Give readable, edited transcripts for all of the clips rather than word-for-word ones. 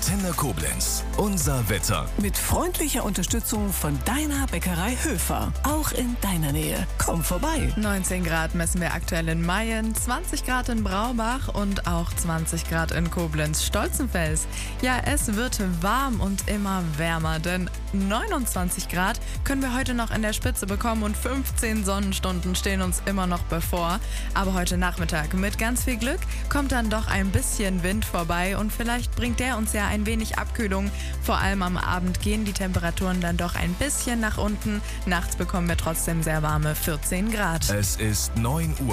Antenne Koblenz. Unser Wetter. Mit freundlicher Unterstützung von deiner Bäckerei Höfer. Auch in deiner Nähe. Komm vorbei. 19 Grad messen wir aktuell in Mayen, 20 Grad in Braubach und auch 20 Grad in Koblenz-Stolzenfels. Ja, es wird warm und immer wärmer, denn 29 Grad können wir heute noch in der Spitze bekommen und 15 Sonnenstunden stehen uns immer noch bevor. Aber heute Nachmittag mit ganz viel Glück kommt dann doch ein bisschen Wind vorbei und vielleicht bringt der uns ja ein wenig Abkühlung. Vor allem am Abend gehen die Temperaturen dann doch ein bisschen nach unten. Nachts bekommen wir trotzdem sehr warme 14 Grad. Es ist 9 Uhr.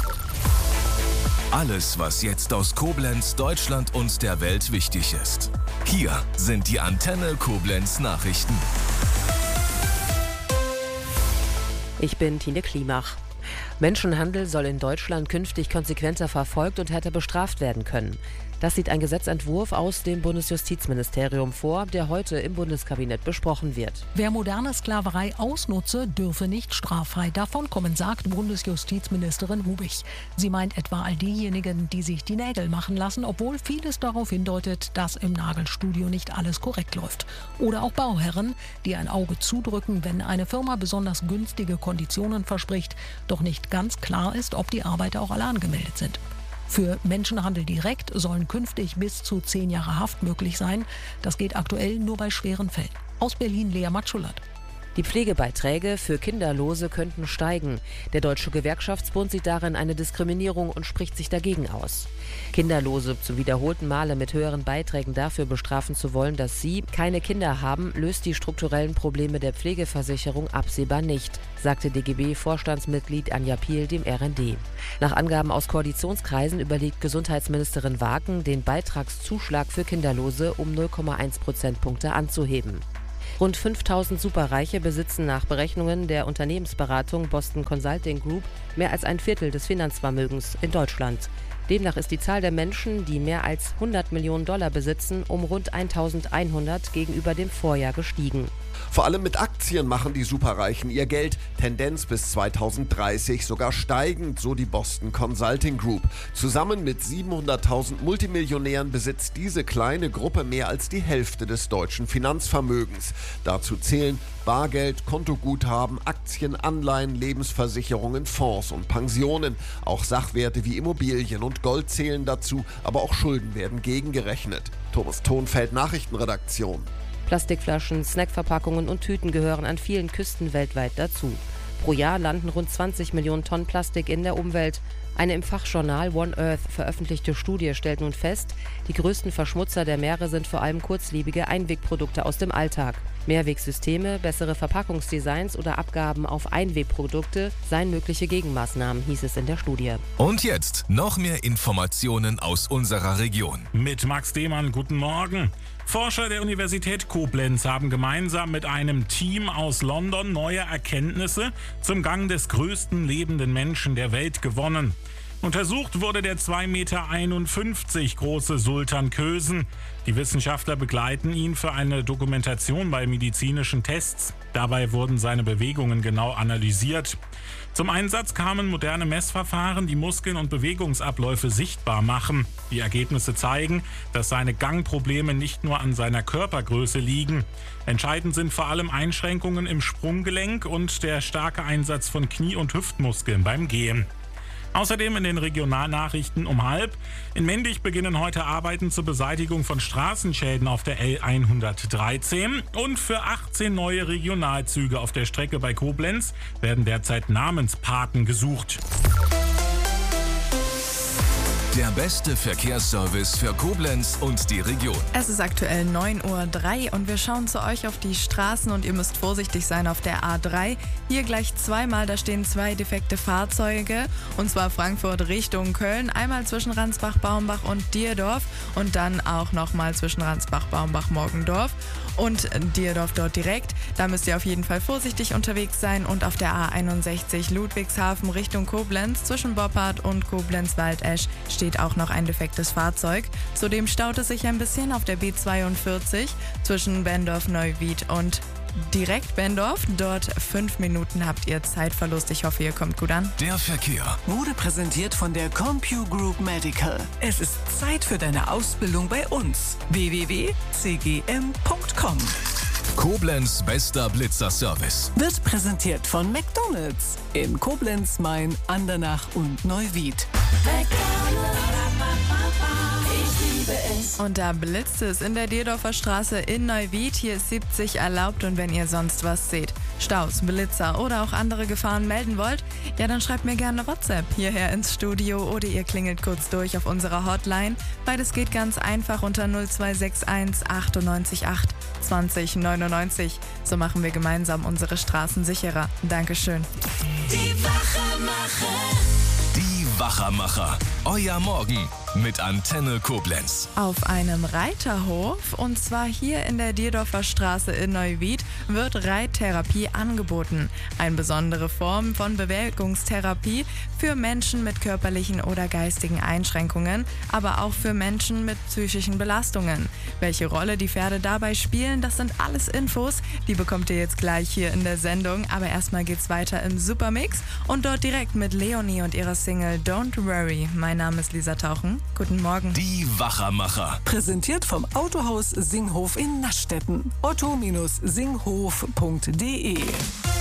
Alles, was jetzt aus Koblenz, Deutschland und der Welt wichtig ist. Hier sind die Antenne Koblenz Nachrichten. Ich bin Tine Klimach. Menschenhandel soll in Deutschland künftig konsequenter verfolgt und härter bestraft werden können. Das sieht ein Gesetzentwurf aus dem Bundesjustizministerium vor, der heute im Bundeskabinett besprochen wird. Wer moderne Sklaverei ausnutze, dürfe nicht straffrei davonkommen, sagt Bundesjustizministerin Hubich. Sie meint etwa all diejenigen, die sich die Nägel machen lassen, obwohl vieles darauf hindeutet, dass im Nagelstudio nicht alles korrekt läuft. Oder auch Bauherren, die ein Auge zudrücken, wenn eine Firma besonders günstige Konditionen verspricht, doch nicht ganz klar ist, ob die Arbeiter auch alle angemeldet sind. Für Menschenhandel direkt sollen künftig bis zu 10 Jahre Haft möglich sein. Das geht aktuell nur bei schweren Fällen. Aus Berlin Lea Matschulat. Die Pflegebeiträge für Kinderlose könnten steigen. Der Deutsche Gewerkschaftsbund sieht darin eine Diskriminierung und spricht sich dagegen aus. Kinderlose zum wiederholten Male mit höheren Beiträgen dafür bestrafen zu wollen, dass sie keine Kinder haben, löst die strukturellen Probleme der Pflegeversicherung absehbar nicht, sagte DGB-Vorstandsmitglied Anja Piel dem RND. Nach Angaben aus Koalitionskreisen überlegt Gesundheitsministerin Waken, den Beitragszuschlag für Kinderlose um 0,1 Prozentpunkte anzuheben. Rund 5000 Superreiche besitzen nach Berechnungen der Unternehmensberatung Boston Consulting Group mehr als ein Viertel des Finanzvermögens in Deutschland. Demnach ist die Zahl der Menschen, die mehr als 100 Millionen Dollar besitzen, um rund 1100 gegenüber dem Vorjahr gestiegen. Vor allem mit Aktien machen die Superreichen ihr Geld. Tendenz bis 2030 sogar steigend, so die Boston Consulting Group. Zusammen mit 700.000 Multimillionären besitzt diese kleine Gruppe mehr als die Hälfte des deutschen Finanzvermögens. Dazu zählen Bargeld, Kontoguthaben, Aktien, Anleihen, Lebensversicherungen, Fonds und Pensionen. Auch Sachwerte wie Immobilien und Gold zählen dazu, aber auch Schulden werden gegengerechnet. Thomas Thonfeld, Nachrichtenredaktion. Plastikflaschen, Snackverpackungen und Tüten gehören an vielen Küsten weltweit dazu. Pro Jahr landen rund 20 Millionen Tonnen Plastik in der Umwelt. Eine im Fachjournal One Earth veröffentlichte Studie stellt nun fest, die größten Verschmutzer der Meere sind vor allem kurzlebige Einwegprodukte aus dem Alltag. Mehrwegsysteme, bessere Verpackungsdesigns oder Abgaben auf Einwegprodukte seien mögliche Gegenmaßnahmen, hieß es in der Studie. Und jetzt noch mehr Informationen aus unserer Region. Mit Max Dehmann, guten Morgen. Forscher der Universität Koblenz haben gemeinsam mit einem Team aus London neue Erkenntnisse zum Gang des größten lebenden Menschen der Welt gewonnen. Untersucht wurde der 2,51 Meter große Sultan Kösen. Die Wissenschaftler begleiten ihn für eine Dokumentation bei medizinischen Tests. Dabei wurden seine Bewegungen genau analysiert. Zum Einsatz kamen moderne Messverfahren, die Muskeln und Bewegungsabläufe sichtbar machen. Die Ergebnisse zeigen, dass seine Gangprobleme nicht nur an seiner Körpergröße liegen. Entscheidend sind vor allem Einschränkungen im Sprunggelenk und der starke Einsatz von Knie- und Hüftmuskeln beim Gehen. Außerdem in den Regionalnachrichten um 12:30. In Mendig beginnen heute Arbeiten zur Beseitigung von Straßenschäden auf der L113 und für 18 neue Regionalzüge auf der Strecke bei Koblenz werden derzeit Namenspaten gesucht. Der beste Verkehrsservice für Koblenz und die Region. Es ist aktuell 9:03 Uhr und wir schauen zu euch auf die Straßen und ihr müsst vorsichtig sein auf der A3. Hier gleich zweimal, da stehen 2 defekte Fahrzeuge und zwar Frankfurt Richtung Köln. Einmal zwischen Ransbach-Baumbach und Dierdorf und dann auch nochmal zwischen Ransbach-Baumbach-Morgendorf und Dierdorf dort direkt. Da müsst ihr auf jeden Fall vorsichtig unterwegs sein und auf der A61 Ludwigshafen Richtung Koblenz zwischen Boppard und Koblenz-Waldesch steht auch noch ein defektes Fahrzeug. Zudem staut es sich ein bisschen auf der B42 zwischen Bendorf-Neuwied und direkt Bendorf. Dort 5 Minuten habt ihr Zeitverlust. Ich hoffe, ihr kommt gut an. Der Verkehr. Wurde präsentiert von der CompuGroup Medical. Es ist Zeit für deine Ausbildung bei uns. www.cgm.com. Koblenz bester Blitzerservice. Wird präsentiert von McDonald's in Koblenz, Main, Andernach und Neuwied. Und da blitzt es in der Dierdorfer Straße in Neuwied. Hier ist 70 erlaubt und wenn ihr sonst was seht, Staus, Blitzer oder auch andere Gefahren melden wollt, ja dann schreibt mir gerne eine WhatsApp hierher ins Studio oder ihr klingelt kurz durch auf unserer Hotline. Beides geht ganz einfach unter 0261 98 8 20 99. So machen wir gemeinsam unsere Straßen sicherer. Dankeschön. Die Wachermacher. Die Wachermacher. Euer Morgen mit Antenne Koblenz. Auf einem Reiterhof, und zwar hier in der Dierdorfer Straße in Neuwied, wird Reittherapie angeboten. Eine besondere Form von Bewegungstherapie für Menschen mit körperlichen oder geistigen Einschränkungen, aber auch für Menschen mit psychischen Belastungen. Welche Rolle die Pferde dabei spielen, das sind alles Infos, die bekommt ihr jetzt gleich hier in der Sendung. Aber erstmal geht's weiter im Supermix und dort direkt mit Leonie und ihrer Single Don't Worry. Mein Name ist Lisa Tauchen. Guten Morgen. Die Wachermacher. Präsentiert vom Autohaus Singhof in Naschstetten. otto-singhof.de